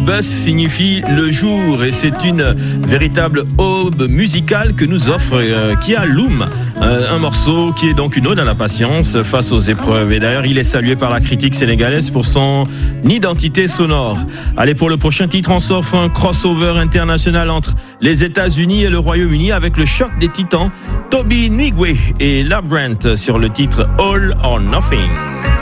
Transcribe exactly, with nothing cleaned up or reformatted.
Bus signifie le jour et c'est une véritable aube musicale que nous offre euh, Kia Loom, euh, un morceau qui est donc une ode à la patience face aux épreuves. Et d'ailleurs, il est salué par la critique sénégalaise pour son identité sonore. Allez, pour le prochain titre, on s'offre un crossover international entre les États-Unis et le Royaume-Uni avec le choc des titans, Toby Nwigwe et Labyrinth sur le titre All or Nothing.